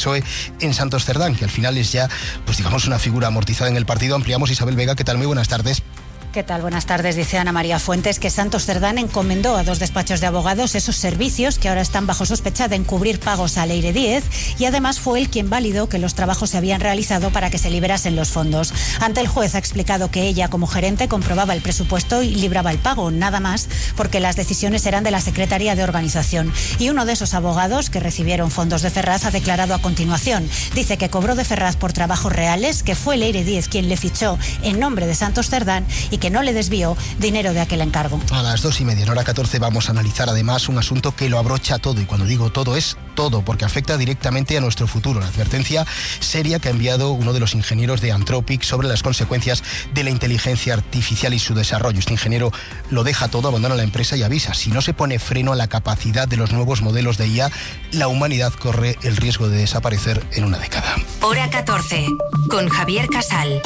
PSOE en Santos Cerdán, que al final es ya, pues digamos, una figura amortizada en el partido. Ampliamos. Isabel Vega, ¿qué tal? Muy buenas tardes. ¿Qué tal? Buenas tardes. Dice Ana María Fuentes que Santos Cerdán encomendó a 2 despachos de abogados esos servicios que ahora están bajo sospecha de encubrir pagos a Leire Díez, y además fue él quien validó que los trabajos se habían realizado para que se liberasen los fondos. Ante el juez ha explicado que ella, como gerente, comprobaba el presupuesto y libraba el pago, nada más, porque las decisiones eran de la Secretaría de Organización. Y uno de esos abogados que recibieron fondos de Ferraz ha declarado a continuación. Dice que cobró de Ferraz por trabajos reales, que fue Leire Díez quien le fichó en nombre de Santos Cerdán y que no le desvió dinero de aquel encargo. A las 2:30, en hora 14, vamos a analizar además un asunto que lo abrocha todo, y cuando digo todo es todo, porque afecta directamente a nuestro futuro. La advertencia seria que ha enviado uno de los ingenieros de Anthropic sobre las consecuencias de la inteligencia artificial y su desarrollo. Este ingeniero lo deja todo, abandona la empresa y avisa: si no se pone freno a la capacidad de los nuevos modelos de IA, la humanidad corre el riesgo de desaparecer en una década. Hora 14, con Javier Casal.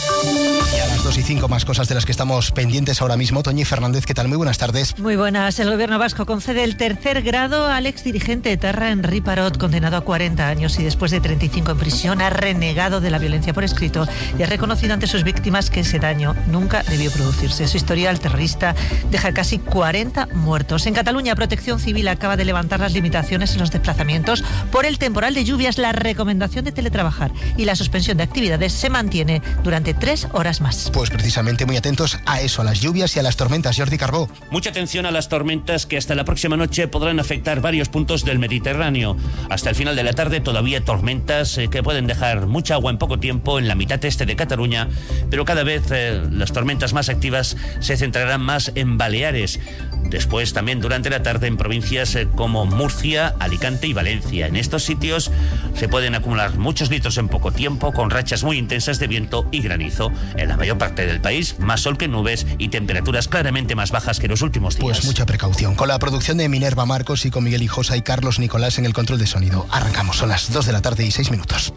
Y a las 2:05, más cosas de las que estamos pendientes ahora mismo. Toñi Fernández, ¿qué tal? Muy buenas tardes. Muy buenas. El gobierno vasco concede el tercer grado al exdirigente etarra Henri Parot, condenado a 40 años y después de 35 en prisión ha renegado de la violencia por escrito y ha reconocido ante sus víctimas que ese daño nunca debió producirse. Su historial terrorista deja casi 40 muertos. En Cataluña, Protección Civil acaba de levantar las limitaciones en los desplazamientos por el temporal de lluvias. La recomendación de teletrabajar y la suspensión de actividades se mantiene durante 3 horas más. Pues precisamente muy atentos a eso, a las lluvias y a las tormentas. Jordi Carbó. Mucha atención a las tormentas que hasta la próxima noche podrán afectar varios puntos del Mediterráneo. Hasta el final de la tarde todavía tormentas que pueden dejar mucha agua en poco tiempo en la mitad este de Cataluña, pero cada vez las tormentas más activas se centrarán más en Baleares. Después también durante la tarde en provincias como Murcia, Alicante y Valencia. En estos sitios se pueden acumular muchos litros en poco tiempo, con rachas muy intensas de viento y granizo. En la mayor parte del país, más sol que nubes y temperaturas claramente más bajas que los últimos días. Pues mucha precaución. Con la producción de Minerva Marcos y con Miguel Hijosa y Carlos Nicolás en el control de sonido. Arrancamos, son las 2 de la tarde y 6 minutos.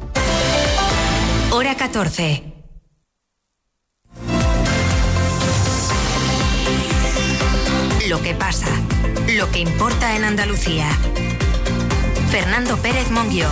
Hora 14. Lo que pasa, lo que importa en Andalucía. Fernando Pérez Monguió.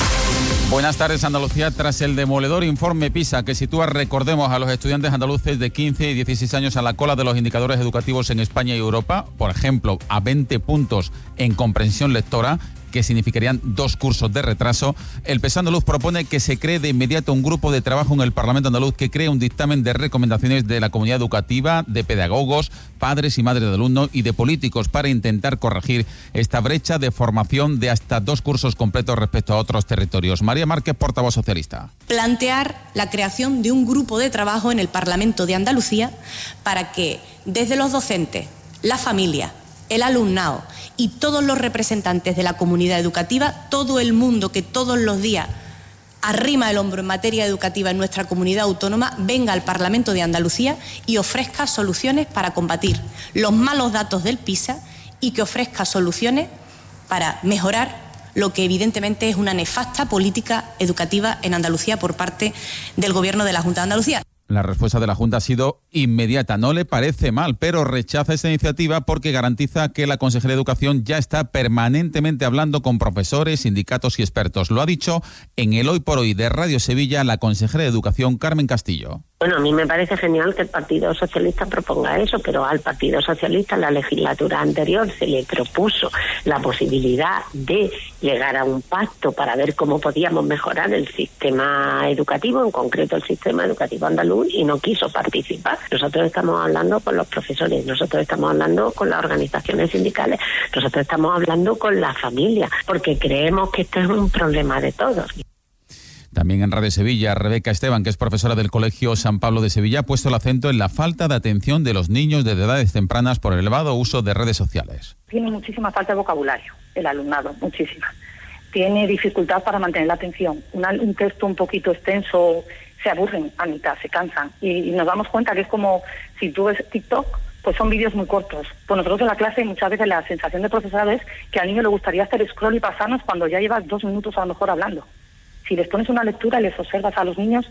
Buenas tardes. Andalucía, tras el demoledor informe PISA que sitúa, recordemos, a los estudiantes andaluces de 15 y 16 años a la cola de los indicadores educativos en España y Europa, por ejemplo, a 20 puntos en comprensión lectora, que significarían 2 cursos de retraso, el PSOE andaluz propone que se cree de inmediato un grupo de trabajo en el Parlamento andaluz que cree un dictamen de recomendaciones de la comunidad educativa, de pedagogos, padres y madres de alumnos y de políticos para intentar corregir esta brecha de formación de hasta 2 cursos completos respecto a otros territorios. María Márquez, portavoz socialista. Plantear la creación de un grupo de trabajo en el Parlamento de Andalucía para que desde los docentes, la familia, el alumnado y todos los representantes de la comunidad educativa, todo el mundo que todos los días arrima el hombro en materia educativa en nuestra comunidad autónoma, venga al Parlamento de Andalucía y ofrezca soluciones para combatir los malos datos del PISA y que ofrezca soluciones para mejorar lo que evidentemente es una nefasta política educativa en Andalucía por parte del Gobierno de la Junta de Andalucía. La respuesta de la Junta ha sido inmediata. No le parece mal, pero rechaza esta iniciativa porque garantiza que la Consejería de Educación ya está permanentemente hablando con profesores, sindicatos y expertos. Lo ha dicho en el Hoy por Hoy de Radio Sevilla la consejera de Educación, Carmen Castillo. Bueno, a mí me parece genial que el Partido Socialista proponga eso, pero al Partido Socialista en la legislatura anterior se le propuso la posibilidad de llegar a un pacto para ver cómo podíamos mejorar el sistema educativo, en concreto el sistema educativo andaluz, y no quiso participar. Nosotros estamos hablando con los profesores, nosotros estamos hablando con las organizaciones sindicales, nosotros estamos hablando con la familia, porque creemos que este es un problema de todos. También en Radio Sevilla, Rebeca Esteban, que es profesora del Colegio San Pablo de Sevilla, ha puesto el acento en la falta de atención de los niños desde edades tempranas por el elevado uso de redes sociales. Tiene muchísima falta de vocabulario el alumnado, muchísima. Tiene dificultad para mantener la atención. Un texto un poquito extenso, se aburren a mitad, se cansan. Y nos damos cuenta que es como si tú ves TikTok, pues son vídeos muy cortos. Pues nosotros en la clase muchas veces la sensación de profesora es que al niño le gustaría hacer scroll y pasarnos cuando ya llevas 2 minutos a lo mejor hablando. Si les pones una lectura y les observas a los niños,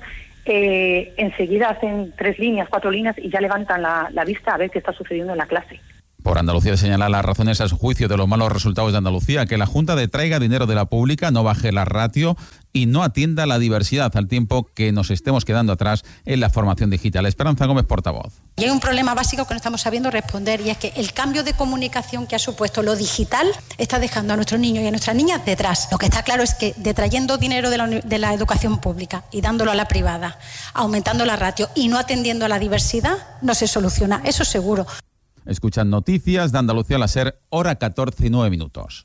enseguida hacen 3 líneas, 4 líneas y ya levantan la vista a ver qué está sucediendo en la clase. Por Andalucía señala las razones a su juicio de los malos resultados de Andalucía, que la Junta detraiga dinero de la pública, no baje la ratio y no atienda la diversidad, al tiempo que nos estemos quedando atrás en la formación digital. Esperanza Gómez, portavoz. Y hay un problema básico que no estamos sabiendo responder, y es que el cambio de comunicación que ha supuesto lo digital está dejando a nuestros niños y a nuestras niñas detrás. Lo que está claro es que detrayendo dinero de la educación pública y dándolo a la privada, aumentando la ratio y no atendiendo a la diversidad, no se soluciona, eso seguro. Escuchan noticias de Andalucía a la SER, hora 14:09.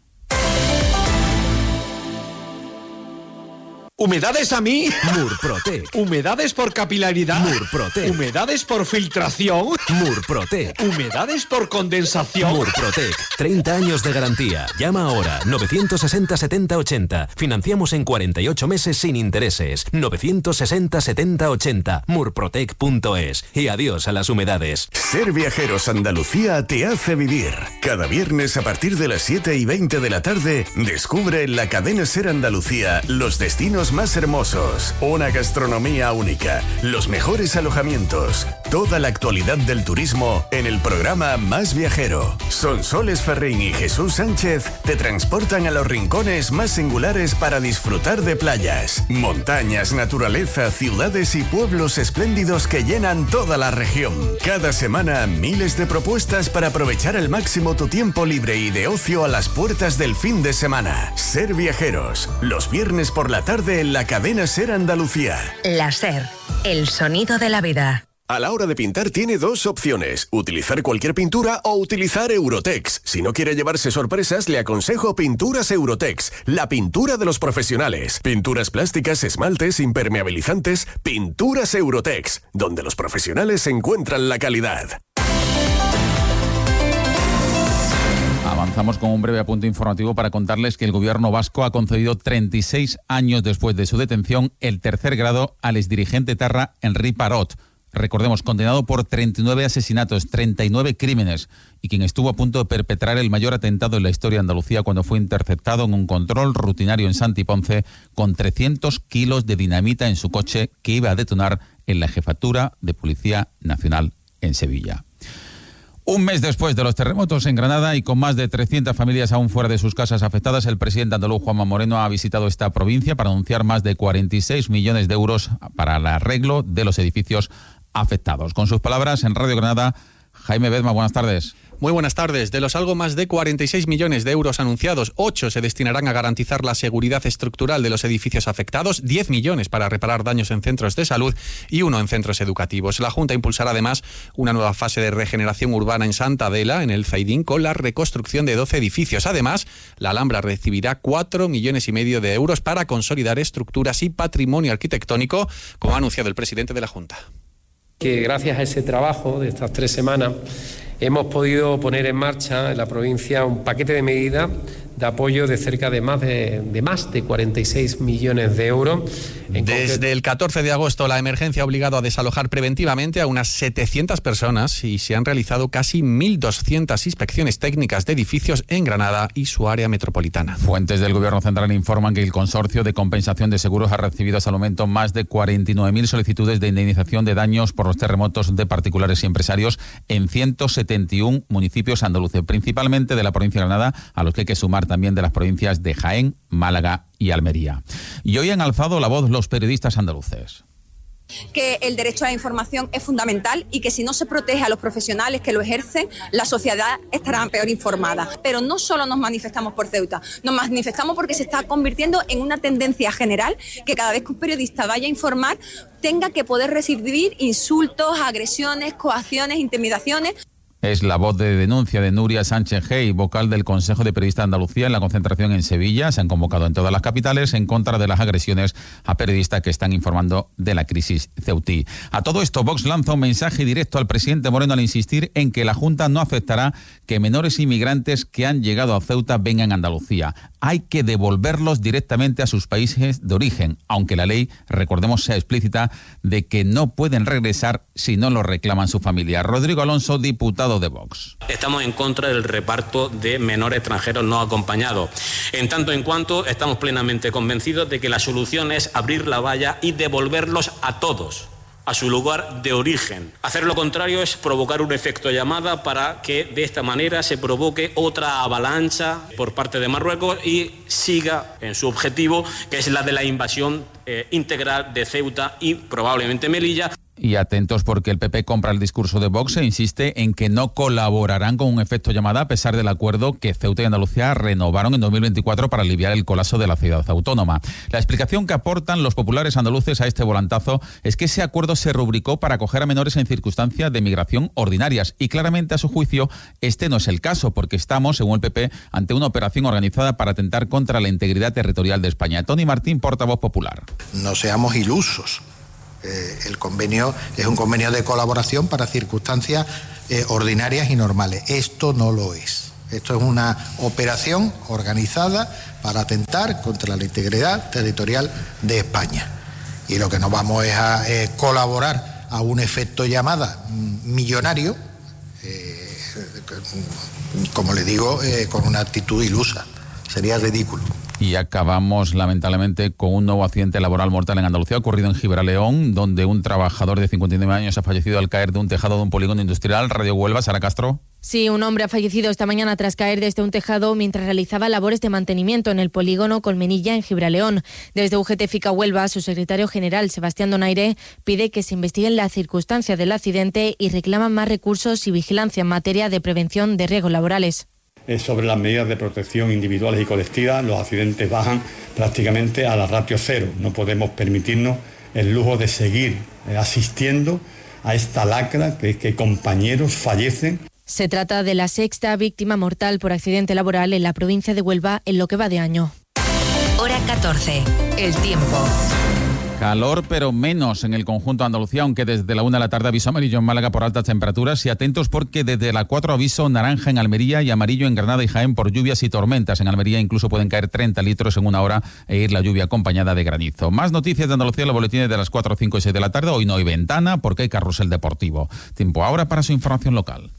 ¿Humedades a mí? Murprotec. ¿Humedades por capilaridad? Murprotec. ¿Humedades por filtración? Murprotec. ¿Humedades por condensación? Murprotec. 30 años de garantía. Llama ahora. 960 70 80. Financiamos en 48 meses sin intereses. 960 70 80. Murprotec.es. Y adiós a las humedades. Ser Viajeros Andalucía te hace vivir. Cada viernes a partir de las 7:20 de la tarde, descubre en la cadena Ser Andalucía los destinos más hermosos, una gastronomía única, los mejores alojamientos, toda la actualidad del turismo en el programa Más Viajero. Sonsoles Ferrín y Jesús Sánchez te transportan a los rincones más singulares para disfrutar de playas, montañas, naturaleza, ciudades y pueblos espléndidos que llenan toda la región. Cada semana miles de propuestas para aprovechar al máximo tu tiempo libre y de ocio a las puertas del fin de semana. Ser Viajeros, los viernes por la tarde en la cadena Ser Andalucía. La SER, el sonido de la vida. A la hora de pintar tiene dos opciones, utilizar cualquier pintura o utilizar Eurotex. Si no quiere llevarse sorpresas, le aconsejo Pinturas Eurotex, la pintura de los profesionales. Pinturas plásticas, esmaltes, impermeabilizantes, Pinturas Eurotex, donde los profesionales encuentran la calidad. Avanzamos con un breve apunte informativo para contarles que el gobierno vasco ha concedido 36 años después de su detención el tercer grado al exdirigente etarra Henri Parot. Recordemos, condenado por 39 asesinatos, 39 crímenes y quien estuvo a punto de perpetrar el mayor atentado en la historia de Andalucía cuando fue interceptado en un control rutinario en Santiponce con 300 kilos de dinamita en su coche que iba a detonar en la Jefatura de Policía Nacional en Sevilla. Un mes después de los terremotos en Granada y con más de 300 familias aún fuera de sus casas afectadas, el presidente andaluz Juanma Moreno ha visitado esta provincia para anunciar más de 46 millones de euros para el arreglo de los edificios afectados. Con sus palabras en Radio Granada, Jaime Bedma, buenas tardes. Muy buenas tardes. De los algo más de 46 millones de euros anunciados, 8 se destinarán a garantizar la seguridad estructural de los edificios afectados, 10 millones para reparar daños en centros de salud y 1 en centros educativos. La Junta impulsará además una nueva fase de regeneración urbana en Santa Adela, en el Zaidín, con la reconstrucción de 12 edificios. Además, la Alhambra recibirá 4,5 millones de euros para consolidar estructuras y patrimonio arquitectónico, como ha anunciado el presidente de la Junta. Que gracias a ese trabajo de estas 3 semanas hemos podido poner en marcha en la provincia un paquete de medidas de apoyo de cerca de más de 46 millones de euros. Desde el 14 de agosto la emergencia ha obligado a desalojar preventivamente a unas 700 personas y se han realizado casi 1.200 inspecciones técnicas de edificios en Granada y su área metropolitana. Fuentes del Gobierno Central informan que el Consorcio de Compensación de Seguros ha recibido hasta el momento más de 49.000 solicitudes de indemnización de daños por los terremotos de particulares y empresarios en 171 municipios andaluces, principalmente de la provincia de Granada, a los que hay que sumar también de las provincias de Jaén, Málaga y Almería. Y hoy han alzado la voz los periodistas andaluces. Que el derecho a la información es fundamental y que si no se protege a los profesionales que lo ejercen, la sociedad estará peor informada. Pero no solo nos manifestamos por Ceuta, nos manifestamos porque se está convirtiendo en una tendencia general que cada vez que un periodista vaya a informar tenga que poder recibir insultos, agresiones, coacciones, intimidaciones. Es la voz de denuncia de Nuria Sánchez Gey, vocal del Consejo de Periodistas de Andalucía en la concentración en Sevilla. Se han convocado en todas las capitales en contra de las agresiones a periodistas que están informando de la crisis ceutí. A todo esto, Vox lanza un mensaje directo al presidente Moreno al insistir en que la Junta no aceptará que menores inmigrantes que han llegado a Ceuta vengan a Andalucía. Hay que devolverlos directamente a sus países de origen, aunque la ley, recordemos, sea explícita de que no pueden regresar si no lo reclaman su familia. Rodrigo Alonso, diputado de Vox. Estamos en contra del reparto de menores extranjeros no acompañados. En tanto en cuanto estamos plenamente convencidos de que la solución es abrir la valla y devolverlos a todos a su lugar de origen. Hacer lo contrario es provocar un efecto llamada para que de esta manera se provoque otra avalancha por parte de Marruecos y siga en su objetivo, que es la de la invasión integral de Ceuta y probablemente Melilla. Y atentos porque el PP compra el discurso de Vox e insiste en que no colaborarán con un efecto llamada a pesar del acuerdo que Ceuta y Andalucía renovaron en 2024 para aliviar el colapso de la ciudad autónoma. La explicación que aportan los populares andaluces a este volantazo es que ese acuerdo se rubricó para acoger a menores en circunstancias de migración ordinarias y claramente a su juicio este no es el caso porque estamos, según el PP, ante una operación organizada para atentar contra la integridad territorial de España. Tony Martín, portavoz popular. No seamos ilusos. El convenio es un convenio de colaboración para circunstancias ordinarias y normales. Esto no lo es. Esto es una operación organizada para atentar contra la integridad territorial de España. Y lo que no vamos es a colaborar a un efecto llamada millonario, como le digo, con una actitud ilusa. Sería ridículo. Y acabamos lamentablemente con un nuevo accidente laboral mortal en Andalucía ocurrido en Gibraleón, donde un trabajador de 59 años ha fallecido al caer de un tejado de un polígono industrial. Radio Huelva, Sara Castro. Sí, un hombre ha fallecido esta mañana tras caer desde un tejado mientras realizaba labores de mantenimiento en el polígono Colmenilla en Gibraleón. Desde UGT FICA Huelva, su secretario general, Sebastián Donaire, pide que se investiguen las circunstancias del accidente y reclaman más recursos y vigilancia en materia de prevención de riesgos laborales. Sobre las medidas de protección individuales y colectivas, los accidentes bajan prácticamente a la ratio cero. No podemos permitirnos el lujo de seguir asistiendo a esta lacra que compañeros fallecen. Se trata de la sexta víctima mortal por accidente laboral en la provincia de Huelva en lo que va de año. Hora 14. El tiempo. Calor, pero menos en el conjunto de Andalucía, aunque desde la 1 de la tarde aviso amarillo en Málaga por altas temperaturas y atentos porque desde la 4 aviso naranja en Almería y amarillo en Granada y Jaén por lluvias y tormentas. En Almería incluso pueden caer 30 litros en una hora e ir la lluvia acompañada de granizo. Más noticias de Andalucía en los boletines de las 4, 5 y 6 de la tarde. Hoy no hay ventana porque hay carrusel deportivo. Tiempo ahora para su información local.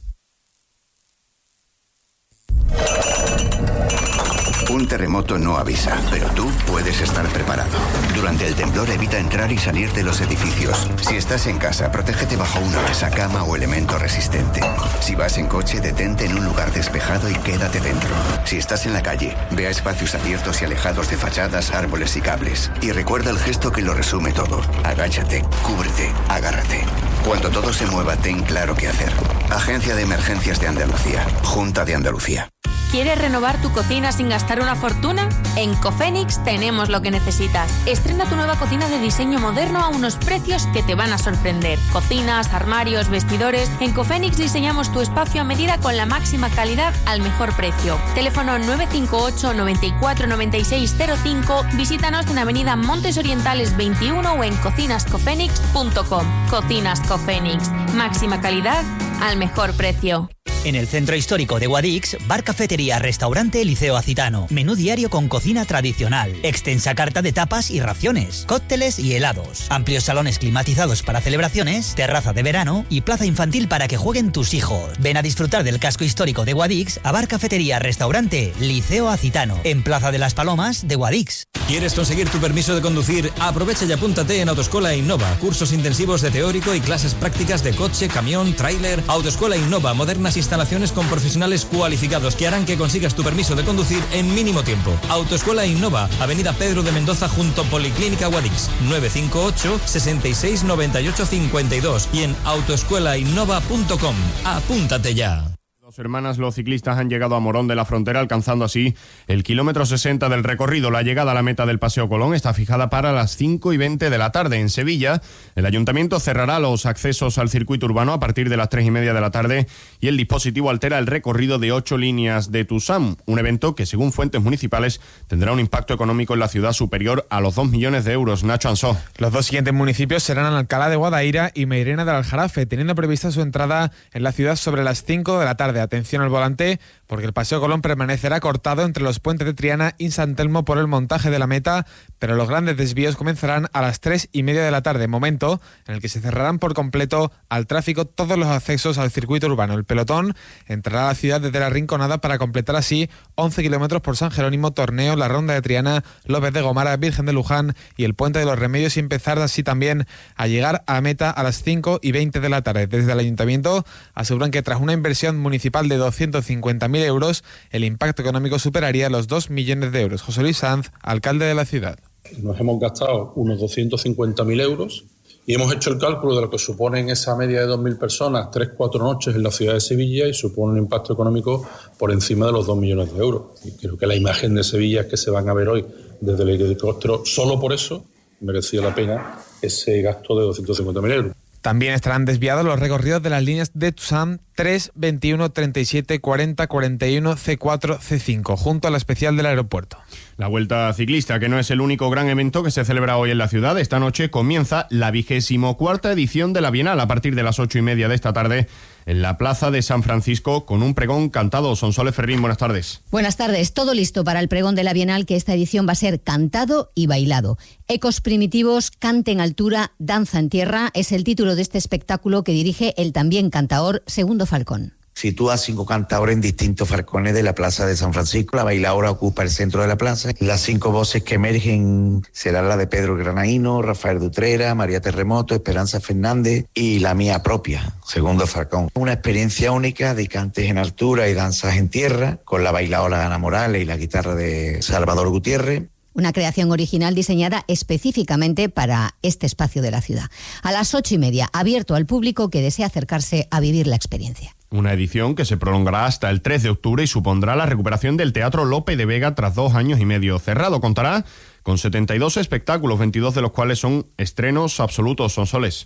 Un terremoto no avisa, pero tú puedes estar preparado. Durante el temblor evita entrar y salir de los edificios. Si estás en casa, protégete bajo una mesa, cama o elemento resistente. Si vas en coche, detente en un lugar despejado y quédate dentro. Si estás en la calle, ve a espacios abiertos y alejados de fachadas, árboles y cables. Y recuerda el gesto que lo resume todo. Agáchate, cúbrete, agárrate. Cuando todo se mueva, ten claro qué hacer. Agencia de Emergencias de Andalucía. Junta de Andalucía. ¿Quieres renovar tu cocina sin gastar una fortuna? En Cofenix tenemos lo que necesitas. Estrena tu nueva cocina de diseño moderno a unos precios que te van a sorprender. Cocinas, armarios, vestidores. En Cofenix diseñamos tu espacio a medida con la máxima calidad al mejor precio. Teléfono 958 94 96 05. Visítanos en Avenida Montes Orientales 21 o en cocinascofenix.com. Cocinas Cofenix. Máxima calidad al mejor precio. En el centro histórico de Guadix, bar, cafetería, restaurante Liceo Acitano. Menú diario con cocina tradicional. Extensa carta de tapas y raciones. Cócteles y helados. Amplios salones climatizados para celebraciones. Terraza de verano y plaza infantil para que jueguen tus hijos. Ven a disfrutar del casco histórico de Guadix a bar, cafetería, restaurante Liceo Acitano. En Plaza de las Palomas de Guadix. ¿Quieres conseguir tu permiso de conducir? Aprovecha y apúntate en Autoescuela Innova. Cursos intensivos de teórico y clases prácticas de coche, camión, tráiler. Autoescuela Innova. Modernas instalaciones con profesionales cualificados que harán que consigas tu permiso de conducir en mínimo tiempo. Autoescuela Innova, Avenida Pedro de Mendoza junto Policlínica Guadix, 958 66 98 52 y en autoescuelainnova.com. Apúntate ya. Dos hermanas, los ciclistas han llegado a Morón de la Frontera, alcanzando así el kilómetro 60 del recorrido. La llegada a la meta del Paseo Colón está fijada para las 5:20 de la tarde. En Sevilla, el Ayuntamiento cerrará los accesos al circuito urbano a partir de las 3:30 de la tarde y el dispositivo altera el recorrido de 8 líneas de Tusam, un evento que, según fuentes municipales, tendrá un impacto económico en la ciudad superior a los 2 millones de euros. Nacho Ansó. Los dos siguientes municipios serán Alcalá de Guadaira y Meirena del Aljarafe, teniendo prevista su entrada en la ciudad sobre las 5 de la tarde. Atención al volante porque el Paseo Colón permanecerá cortado entre los puentes de Triana y San Telmo por el montaje de la meta, pero los grandes desvíos comenzarán a las 3:30 de la tarde, momento en el que se cerrarán por completo al tráfico todos los accesos al circuito urbano. El pelotón entrará a la ciudad desde la Rinconada para completar así 11 kilómetros por San Jerónimo, Torneo, la Ronda de Triana, López de Gomara, Virgen de Luján y el Puente de los Remedios, y empezar así también a llegar a meta a las 5:20 de la tarde. Desde el Ayuntamiento aseguran que tras una inversión municipal de 250.000 euros, el impacto económico superaría los 2 millones de euros. José Luis Sanz, alcalde de la ciudad. Nos hemos gastado unos 250.000 euros y hemos hecho el cálculo de lo que suponen esa media de 2.000 personas, 3-4 noches en la ciudad de Sevilla, y supone un impacto económico por encima de los 2 millones de euros. Y creo que la imagen de Sevilla que se van a ver hoy desde el helicóptero, solo por eso merecía la pena ese gasto de 250.000 euros. También estarán desviados los recorridos de las líneas de Tusam 3, 21, 37, 40, 41, C4, C5, junto a la especial del aeropuerto. La Vuelta Ciclista, que no es el único gran evento que se celebra hoy en la ciudad. Esta noche comienza la 24ª edición de la Bienal a partir de las 8:30 de esta tarde en la Plaza de San Francisco, con un pregón cantado. Sonsoles Ferrín, buenas tardes. Buenas tardes. Todo listo para el pregón de la Bienal, que esta edición va a ser cantado y bailado. Ecos primitivos, cante en altura, danza en tierra, es el título de este espectáculo que dirige el también cantaor Segundo Falcón. Sitúa 5 cantadores en distintos falcones de la Plaza de San Francisco. La bailaora ocupa el centro de la plaza. Las 5 voces que emergen serán la de Pedro Granaíno, Rafael Dutrera, María Terremoto, Esperanza Fernández y la mía propia, Segundo Falcón. Una experiencia única de cantes en altura y danzas en tierra, con la bailaora Ana Morales y la guitarra de Salvador Gutiérrez. Una creación original diseñada específicamente para este espacio de la ciudad. A las 8:30, abierto al público que desea acercarse a vivir la experiencia. Una edición que se prolongará hasta el 3 de octubre y supondrá la recuperación del Teatro Lope de Vega tras 2 años y medio cerrado. Contará con 72 espectáculos, 22 de los cuales son estrenos absolutos. Sonsoles.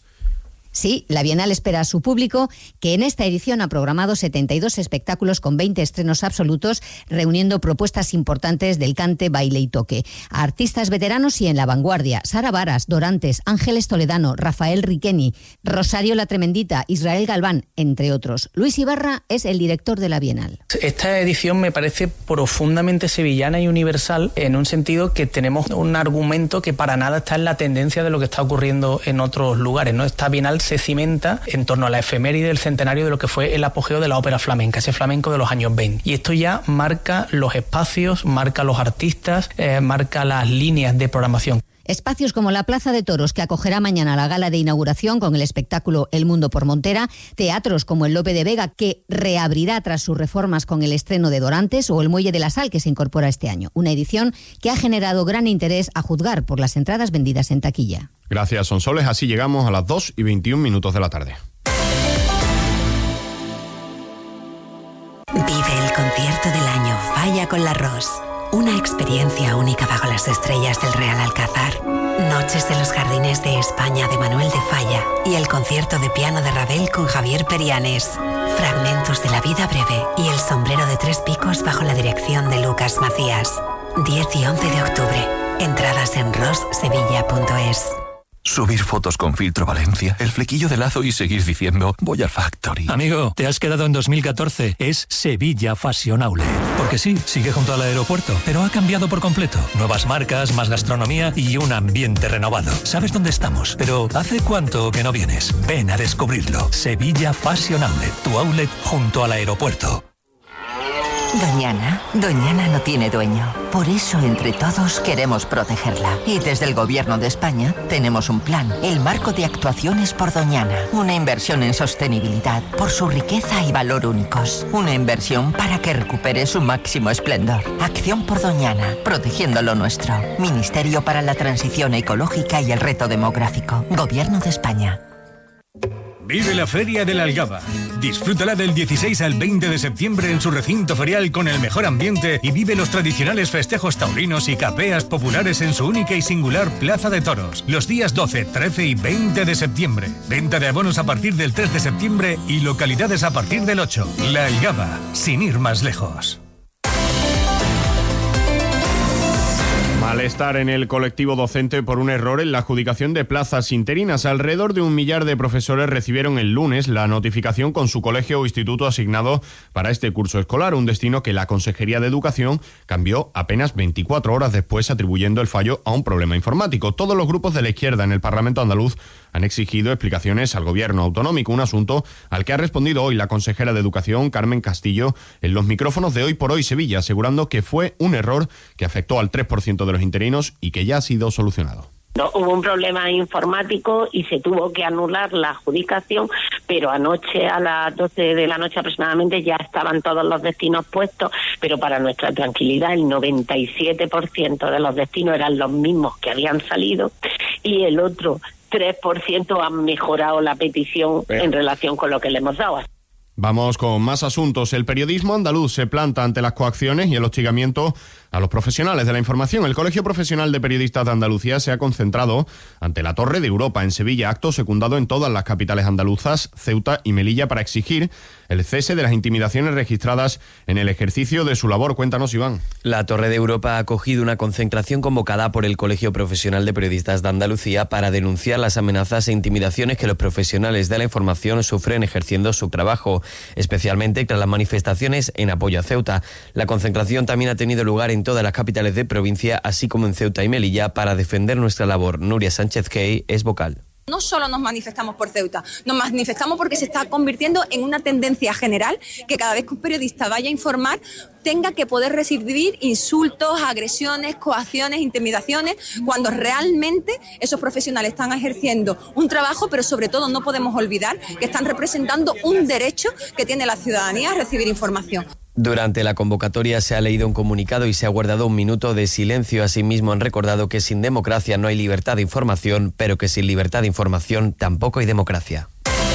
Sí, la Bienal espera a su público, que en esta edición ha programado 72 espectáculos con 20 estrenos absolutos, reuniendo propuestas importantes del cante, baile y toque. A artistas veteranos y en la vanguardia: Sara Varas, Dorantes, Ángeles Toledano, Rafael Riqueni, Rosario La Tremendita, Israel Galván, entre otros. Luis Ibarra es el director de la Bienal. Esta edición me parece profundamente sevillana y universal, en un sentido que tenemos un argumento que para nada está en la tendencia de lo que está ocurriendo en otros lugares, ¿no? Esta Bienal se cimenta en torno a la efeméride del centenario de lo que fue el apogeo de la ópera flamenca, ese flamenco de los años 20. Y esto ya marca los espacios, marca los artistas, marca las líneas de programación. Espacios como la Plaza de Toros, que acogerá mañana la gala de inauguración con el espectáculo El Mundo por Montera, teatros como el Lope de Vega, que reabrirá tras sus reformas con el estreno de Dorantes, o el Muelle de la Sal, que se incorpora este año. Una edición que ha generado gran interés, a juzgar por las entradas vendidas en taquilla. Gracias, Sonsoles. Así llegamos a las 2:21 de la tarde. Vive el concierto del año Falla con la Ros. Una experiencia única bajo las estrellas del Real Alcázar. Noches de los Jardines de España de Manuel de Falla y el concierto de piano de Ravel con Javier Perianes. Fragmentos de la vida breve y el sombrero de 3 picos bajo la dirección de Lucas Macías. 10 y 11 de octubre. Entradas en rossevilla.es. Subir fotos con filtro Valencia, el flequillo de lazo y seguir diciendo voy al Factory. Amigo, te has quedado en 2014. Es Sevilla Fashion Outlet. Porque sí, sigue junto al aeropuerto, pero ha cambiado por completo. Nuevas marcas, más gastronomía y un ambiente renovado. ¿Sabes dónde estamos? Pero ¿hace cuánto que no vienes? Ven a descubrirlo. Sevilla Fashion Outlet, tu outlet junto al aeropuerto. Doñana no tiene dueño. Por eso, entre todos, queremos protegerla. Y desde el Gobierno de España tenemos un plan, el Marco de Actuaciones por Doñana. Una inversión en sostenibilidad por su riqueza y valor únicos. Una inversión para que recupere su máximo esplendor. Acción por Doñana, protegiendo lo nuestro. Ministerio para la Transición Ecológica y el Reto Demográfico. Gobierno de España. Vive la Feria de la Algaba. Disfrútala del 16 al 20 de septiembre en su recinto ferial con el mejor ambiente y vive los tradicionales festejos taurinos y capeas populares en su única y singular Plaza de Toros. Los días 12, 13 y 20 de septiembre. Venta de abonos a partir del 3 de septiembre y localidades a partir del 8. La Algaba, sin ir más lejos. Malestar en el colectivo docente por un error en la adjudicación de plazas interinas. Alrededor de 1 millar de profesores recibieron el lunes la notificación con su colegio o instituto asignado para este curso escolar, un destino que la Consejería de Educación cambió apenas 24 horas después, atribuyendo el fallo a un problema informático. Todos los grupos de la izquierda en el Parlamento andaluz han exigido explicaciones al gobierno autonómico, un asunto al que ha respondido hoy la consejera de Educación, Carmen Castillo, en los micrófonos de Hoy por Hoy Sevilla, asegurando que fue un error que afectó al 3% de los interinos y que ya ha sido solucionado. No, hubo un problema informático y se tuvo que anular la adjudicación, pero anoche a las 12 de la noche aproximadamente ya estaban todos los destinos puestos, pero para nuestra tranquilidad el 97% de los destinos eran los mismos que habían salido y el otro 3% han mejorado la petición en relación con lo que le hemos dado. Vamos con más asuntos. El periodismo andaluz se planta ante las coacciones y el hostigamiento a los profesionales de la información. El Colegio Profesional de Periodistas de Andalucía se ha concentrado ante la Torre de Europa en Sevilla, acto secundado en todas las capitales andaluzas, Ceuta y Melilla, para exigir el cese de las intimidaciones registradas en el ejercicio de su labor. Cuéntanos, Iván. La Torre de Europa ha acogido una concentración convocada por el Colegio Profesional de Periodistas de Andalucía para denunciar las amenazas e intimidaciones que los profesionales de la información sufren ejerciendo su trabajo, especialmente tras las manifestaciones en apoyo a Ceuta. La concentración también ha tenido lugar en todas las capitales de provincia, así como en Ceuta y Melilla, para defender nuestra labor. Nuria Sánchez Key es vocal. No solo nos manifestamos por Ceuta, nos manifestamos porque se está convirtiendo en una tendencia general que cada vez que un periodista vaya a informar tenga que poder recibir insultos, agresiones, coacciones, intimidaciones, cuando realmente esos profesionales están ejerciendo un trabajo, pero sobre todo no podemos olvidar que están representando un derecho que tiene la ciudadanía a recibir información. Durante la convocatoria se ha leído un comunicado y se ha guardado un minuto de silencio. Asimismo, han recordado que sin democracia no hay libertad de información, pero que sin libertad de información tampoco hay democracia.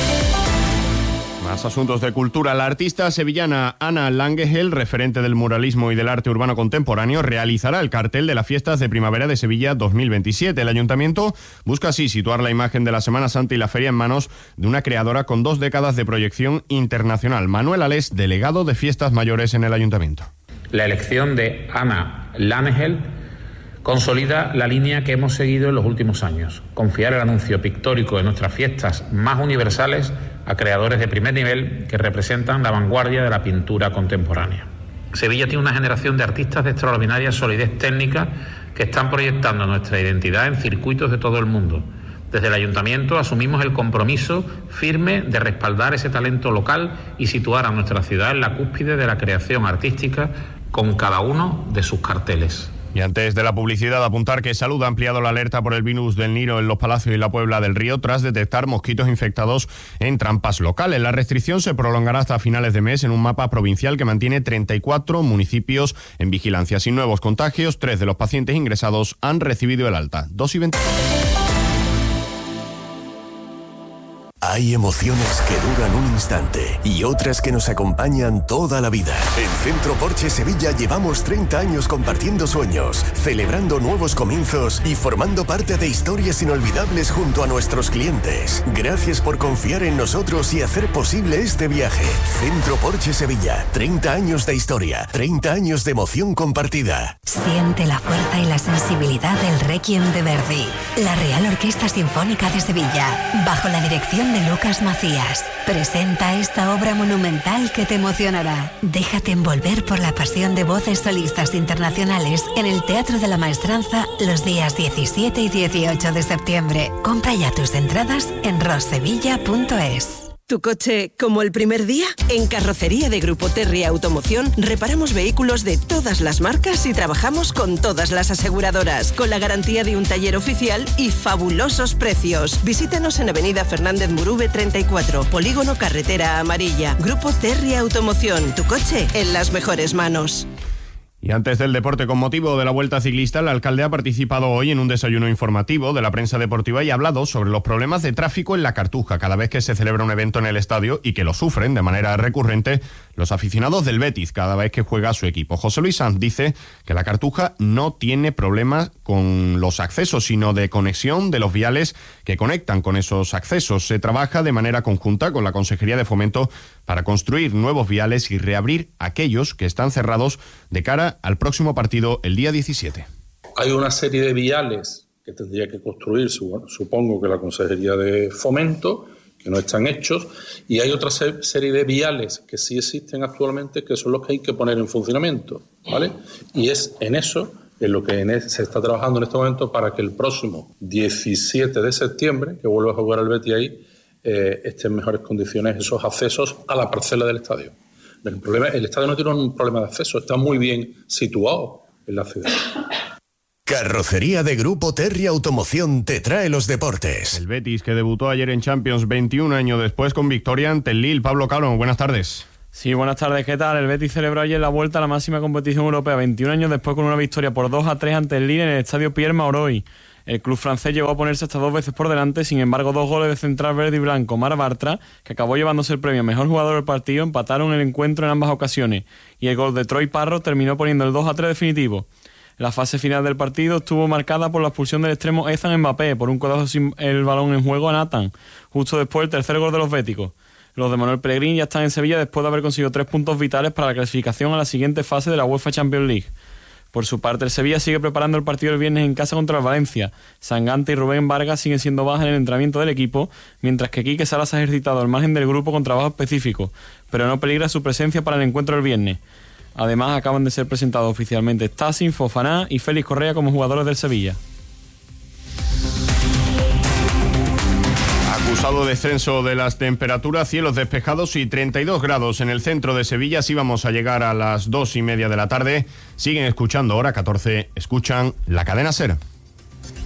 Más asuntos de cultura. La artista sevillana Ana Langehel, referente del muralismo y del arte urbano contemporáneo, realizará el cartel de las Fiestas de Primavera de Sevilla 2027. El Ayuntamiento busca así situar la imagen de la Semana Santa y la feria en manos de una creadora con 2 décadas de proyección internacional. Manuel Alés, delegado de Fiestas Mayores en el Ayuntamiento. La elección de Ana Langehel consolida la línea que hemos seguido en los últimos años: confiar el anuncio pictórico de nuestras fiestas más universales a creadores de primer nivel que representan la vanguardia de la pintura contemporánea. Sevilla tiene una generación de artistas de extraordinaria solidez técnica que están proyectando nuestra identidad en circuitos de todo el mundo. Desde el Ayuntamiento asumimos el compromiso firme de respaldar ese talento local y situar a nuestra ciudad en la cúspide de la creación artística con cada uno de sus carteles. Y antes de la publicidad, apuntar que Salud ha ampliado la alerta por el virus del Nilo en Los Palacios y la Puebla del Río tras detectar mosquitos infectados en trampas locales. La restricción se prolongará hasta finales de mes en un mapa provincial que mantiene 34 municipios en vigilancia. Sin nuevos contagios, 3 de los pacientes ingresados han recibido el alta. 2:20. Hay emociones que duran un instante y otras que nos acompañan toda la vida. En Centro Porsche Sevilla llevamos 30 años compartiendo sueños, celebrando nuevos comienzos y formando parte de historias inolvidables junto a nuestros clientes. Gracias por confiar en nosotros y hacer posible este viaje. Centro Porsche Sevilla, 30 años de historia, 30 años de emoción compartida. Siente la fuerza y la sensibilidad del Requiem de Verdi. La Real Orquesta Sinfónica de Sevilla, bajo la dirección de Lucas Macías, presenta esta obra monumental que te emocionará. Déjate envolver por la pasión de voces solistas internacionales en el Teatro de la Maestranza los días 17 y 18 de septiembre. Compra ya tus entradas en rossevilla.es. ¿Tu coche como el primer día? En Carrocería de Grupo Terry Automoción reparamos vehículos de todas las marcas y trabajamos con todas las aseguradoras, con la garantía de un taller oficial y fabulosos precios. Visítanos en Avenida Fernández Murube 34, Polígono Carretera Amarilla. Grupo Terry Automoción, tu coche en las mejores manos. Y antes del deporte, con motivo de la Vuelta Ciclista, el alcalde ha participado hoy en un desayuno informativo de la prensa deportiva y ha hablado sobre los problemas de tráfico en la Cartuja cada vez que se celebra un evento en el estadio y que lo sufren de manera recurrente los aficionados del Betis cada vez que juega su equipo. José Luis Sanz dice que la Cartuja no tiene problemas con los accesos, sino de conexión de los viales que conectan con esos accesos. Se trabaja de manera conjunta con la Consejería de Fomento para construir nuevos viales y reabrir aquellos que están cerrados de cara al próximo partido el día 17. Hay una serie de viales que tendría que construir, supongo que la Consejería de Fomento, que no están hechos, y hay otra serie de viales que sí existen actualmente, que son los que hay que poner en funcionamiento, ¿vale? Y es en eso en lo que se está trabajando en este momento para que el próximo 17 de septiembre, que vuelva a jugar el Betis ahí, esté en mejores condiciones esos accesos a la parcela del estadio. El estadio no tiene un problema de acceso, está muy bien situado en la ciudad. Carrocería de Grupo Terry Automoción te trae los deportes. El Betis, que debutó ayer en Champions 21 años después con victoria ante el Lille. Pablo Caro, buenas tardes. Sí, buenas tardes, ¿qué tal? El Betis celebró ayer la vuelta a la máxima competición europea 21 años después con una victoria por 2-3 ante el Lille en el estadio Pierre Mauroy. El club francés llegó a ponerse hasta 2 veces por delante, sin embargo 2 goles de central verde y blanco, Mar Bartra, que acabó llevándose el premio a mejor jugador del partido, empataron el encuentro en ambas ocasiones, y el gol de Troy Parro terminó poniendo el 2-3 definitivo. La fase final del partido estuvo marcada por la expulsión del extremo Ethan Mbappé por un codazo sin el balón en juego a Nathan, justo después el tercer gol de los béticos. Los de Manuel Pellegrini ya están en Sevilla después de haber conseguido 3 puntos vitales para la clasificación a la siguiente fase de la UEFA Champions League. Por su parte, el Sevilla sigue preparando el partido del viernes en casa contra el Valencia. Sangante y Rubén Vargas siguen siendo bajas en el entrenamiento del equipo, mientras que Quique Salas ha ejercitado al margen del grupo con trabajo específico, pero no peligra su presencia para el encuentro del viernes. Además, acaban de ser presentados oficialmente Stasi, Fofana y Félix Correa como jugadores del Sevilla. Acusado descenso de las temperaturas, cielos despejados y 32 grados en el centro de Sevilla. Así vamos a llegar a las 2:30 de la tarde. Siguen escuchando Hora 14, escuchan La Cadena SER.